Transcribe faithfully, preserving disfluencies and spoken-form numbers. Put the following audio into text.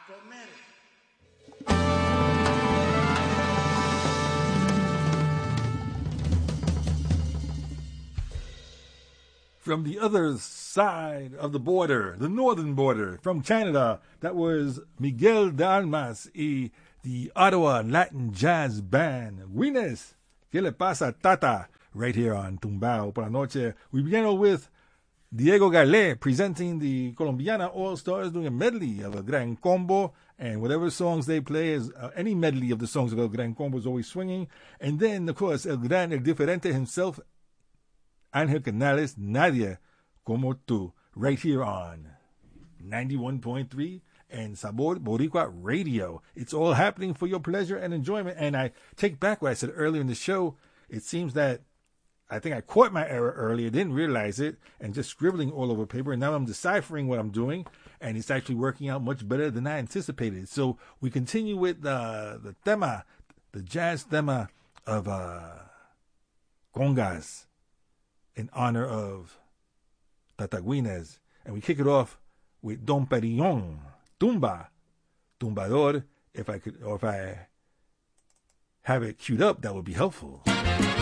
From the other side of the border, the northern border, from Canada, that was Miguel de Almas y the Ottawa Latin Jazz Band. Guines, ¿qué le pasa, Tata? Right here on Tumbao por la Noche. We began with Diego Galé presenting the Colombiana All-Stars doing a medley of a Gran Combo, and whatever songs they play, is uh, any medley of the songs of El Gran Combo is always swinging. And then, of course, El Gran, El Diferente himself, Angel Canales, Nadia Como Tu, right here on ninety-one point three and Sabor Boricua Radio. It's all happening for your pleasure and enjoyment. And I take back what I said earlier in the show. It seems that I think I caught my error earlier, didn't realize it, and just scribbling all over paper. And now I'm deciphering what I'm doing, and it's actually working out much better than I anticipated. So we continue with uh, the tema, the jazz tema of uh, congas, in honor of Tata Guines. And we kick it off with Don Perignon, Tumba, Tumbador. If I could, or if I have it queued up, that would be helpful.